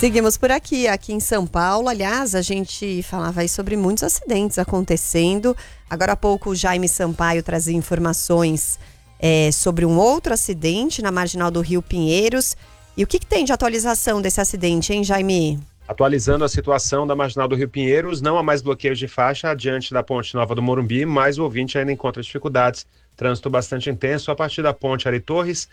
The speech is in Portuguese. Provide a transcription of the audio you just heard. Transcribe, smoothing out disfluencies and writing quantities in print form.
Seguimos por aqui em São Paulo. Aliás, a gente falava aí sobre muitos acidentes acontecendo. Agora há pouco o Jaime Sampaio trazia informações sobre um outro acidente na marginal do Rio Pinheiros. E o que tem de atualização desse acidente, hein, Jaime? Atualizando a situação da marginal do Rio Pinheiros, não há mais bloqueios de faixa adiante da Ponte Nova do Morumbi, mas o ouvinte ainda encontra dificuldades. Trânsito bastante intenso a partir da Ponte Ari Torres